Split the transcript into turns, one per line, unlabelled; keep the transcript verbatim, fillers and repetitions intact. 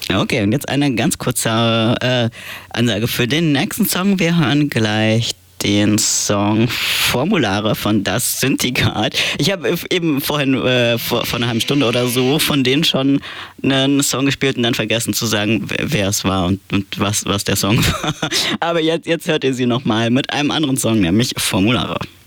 Okay, und jetzt eine ganz kurze äh, Ansage für den nächsten Song. Wir hören gleich den Song Formulare von Das Syndikat. Ich habe eben vorhin, äh, vor, vor einer halben Stunde oder so, von denen schon einen Song gespielt und dann vergessen zu sagen, wer, wer es war und, und was, was der Song war. Aber jetzt, jetzt hört ihr sie nochmal mit einem anderen Song, nämlich Formulare.